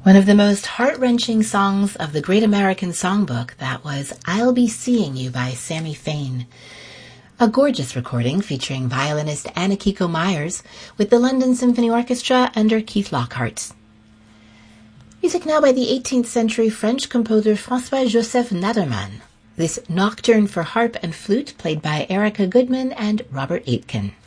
One of the most heart-wrenching songs of the Great American Songbook, that was I'll Be Seeing You by Sammy Fain. A gorgeous recording featuring violinist Anna-Kiko Myers with the London Symphony Orchestra under Keith Lockhart. Music now by the 18th century French composer François-Joseph Naderman. This nocturne for harp and flute played by Erica Goodman and Robert Aitken.